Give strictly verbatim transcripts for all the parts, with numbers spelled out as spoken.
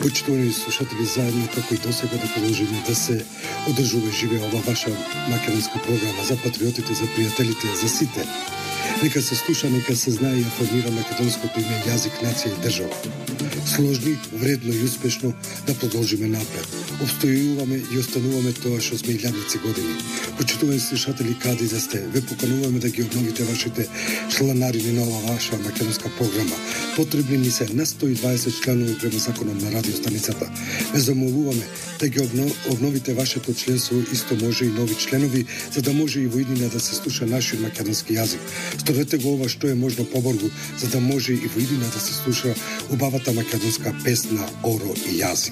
Почитувани слушатели, заедно како и досега да продолжиме да се одржува живе ова ваша македонска програма за патриотите, за пријателите, за сите. Нека се слуша, нека се знае и афирмира македонското име, јазик, нација и држава. Сложни, вредно и успешно да продолжиме напред. Обстојуваме и остануваме тоа што сме илјадници години. Почитувани слушатели, каде да сте, ве покануваме да ги обновите вашите чланарини на ова ваша македонска програма. Потребни ни се на сто и дваесет членови према законот на радиостаницата. Ве замолуваме да ги обновите вашето членство, исто може и нови членови, за да може и во иднина да се слуша нашиот македонски јазик. Сторете го ова што е можно поборгу, за да може и во иднина да се слуша убавата македонска песна, оро и јазик.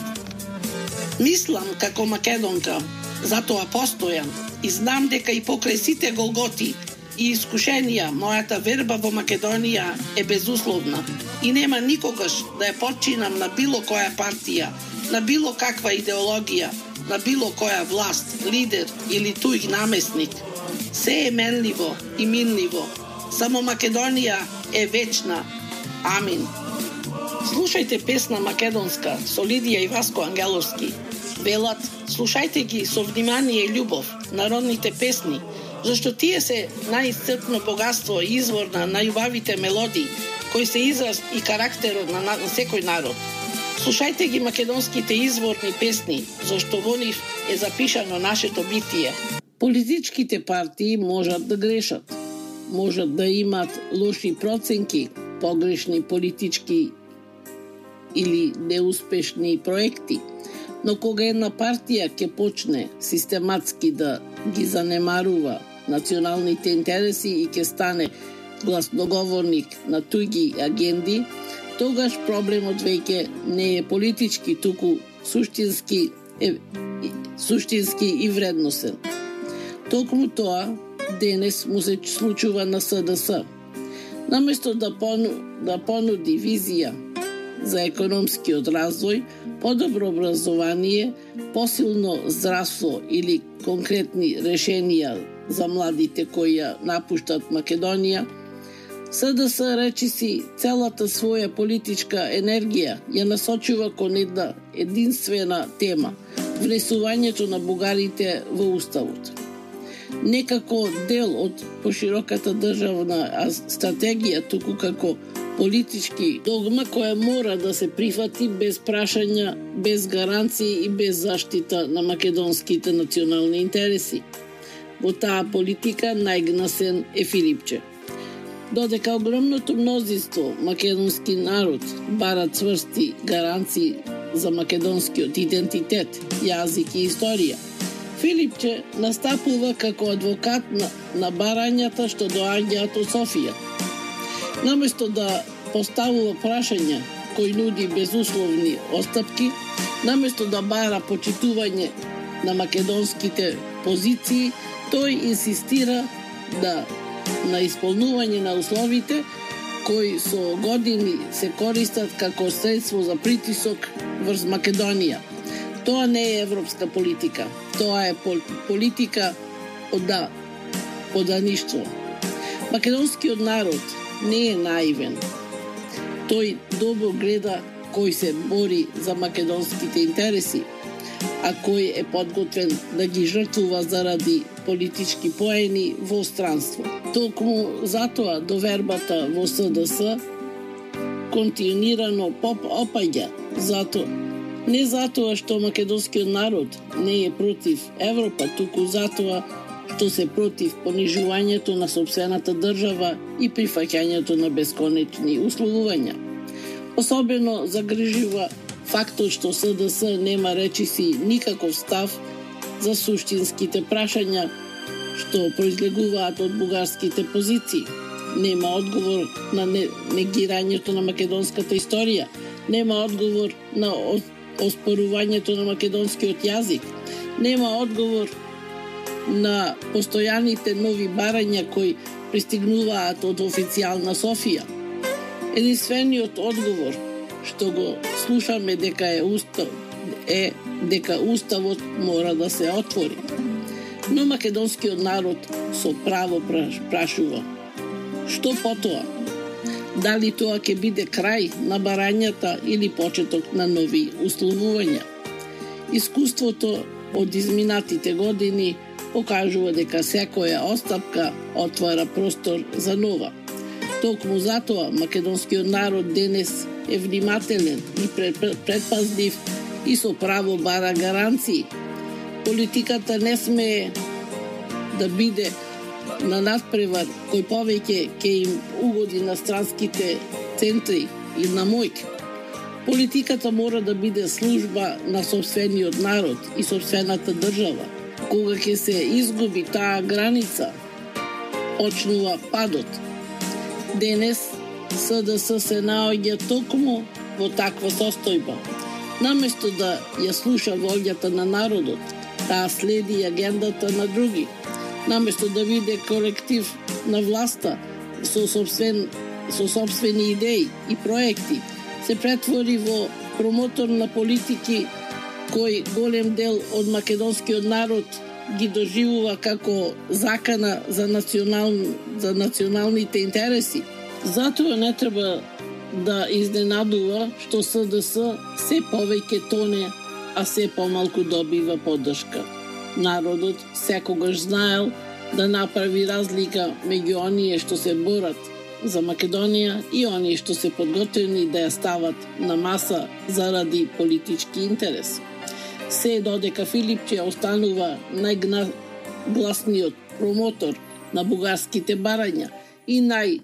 Мислам како македонка, затоа постојам и знам дека и покрај сите голготи и искушенија, мојата верба во Македонија е безусловна и нема никогаш да ја подчинам на било која партија, на било каква идеологија, на било која власт, лидер или туј намесник. Се е менливо и минливо. Само Македонија е вечна. Амин. Слушајте песна македонска со Лидија и Васко Ангеловски. Велат, слушајте ги со внимание и љубов, народните песни, зашто тие се најисцрпно богатство и извор на најубавите мелодии, кои се израз и карактерот на, на, на секој народ. Слушајте ги македонските изворни песни, зашто во нив е запишано нашето битие. Политичките партии можат да грешат, можат да имат лоши проценки, погрешни политички или неуспешни проекти, но кога една партија ќе почне систематски да ги занемарува националните интереси и ќе стане гласноговорник на туѓи агенди, тогаш проблемот веќе не е политички, туку суштински, е, суштински и вредносен. Токму тоа денес му се случува на С Д С. Наместо да, пону, да понуди визија за економскиот развој, подобро образование, посилно здравство или конкретни решенија за младите кои ја напуштат Македонија, С Д С речиси целата своја политичка енергија ја насочува кон една единствена тема – внесувањето на бугарите во Уставот. Не како дел од пошироката државна стратегија, туку како политички догма која мора да се прифати без прашања, без гаранции и без заштита на македонските национални интереси. Во таа политика најгнасен е Филипче. Додека огромното мнозинство македонски народ бара цврсти гаранции за македонскиот идентитет, јазик и историја, Филипче настапува како адвокат на, на барањата што доаѓаат од Софија. Наместо да поставува прашања кои нуди безусловни отстапки, наместо да бара почитување на македонските позиции, тој инсистира да на исполнување на условите кои со години се користат како средство за притисок врз Македонија. Тоа не е европска политика, тоа е политика од да, подаништво. Македонскиот народ не е наивен. Тој добро гледа кој се бори за македонските интереси, а кој е подготвен да ги жртвува заради политички поени во странство. Токму затоа довербата во С Д С континуирано поп опаѓа, зато не затоа што македонскиот народ не е против Европа, туку затоа што се против понижувањето на сопствената држава и прифаќањето на бесконечни условувања. Особено загрижува фактот што С Д С нема речиси никаков став за суштинските прашања што произлегуваат од бугарските позиции. Нема одговор на негирањето на македонската историја, нема одговор на оспорувањето на македонскиот јазик, нема одговор на постојаните нови барања кои пристигнуваат од официјална Софија. Единствениот одговор што го слушаме дека е устав е дека уставот мора да се отвори. Но македонскиот народ со право прашува: што потоа? Дали тоа ќе биде крај на барањата или почеток на нови условувања? Искуството од изминатите години покажува дека секоја остапка отвара простор за нова. Токму затоа македонскиот народ денес е внимателен и предпазлив и со право бара гаранции. Политиката не смее да биде на надпревар кој повеќе ќе им угоди на странските центри и на мојк. Политиката мора да биде служба на собствениот народ и собствената држава. Кога ќе се изгуби таа граница, почнува падот. Денес С Д С се наоѓа токму во таква состојба. Наместо да ја слуша волјата на народот, таа следи агендата на други. Наместо да биде колектив на власта со собствен со собствени идеи и проекти, се претвори во промотор на политики кој голем дел од македонскиот народ ги доживува како закана за национал за националните интереси. Затоа не треба да изненадува што С Д С се повеќе тоне, а се помалку добива поддршка. Народот секогаш знаел да направи разлика меѓу оние што се борат за Македонија и оние што се подготвени да ја стават на маса заради политички интерес. Се додека Филипче останува најгласниот промотор на бугарските барања и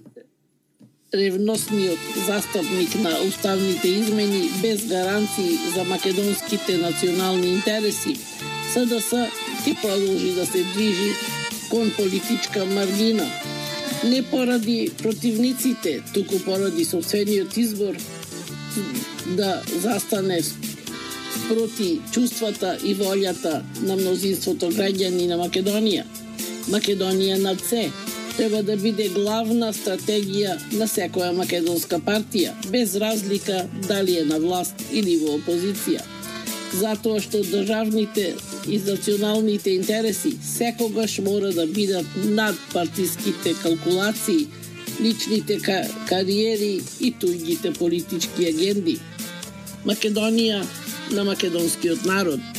најревносниот застапник на уставните измени без гаранции за македонските национални интереси, С Д С ќе продолжи да се движи кон политичка маргина. Не поради противниците, туку поради собствениот избор да застане проти чувствата и волјата на мнозинството граѓани на Македонија. Македонија над се треба да биде главна стратегија на секоја македонска партија, без разлика дали е на власт или во опозиција. Затоа што државните и националните интереси секогаш мора да бидат над партиските калкулации, личните ка- кариери и туѓите политички агенди. Македонија на македонскиот народ.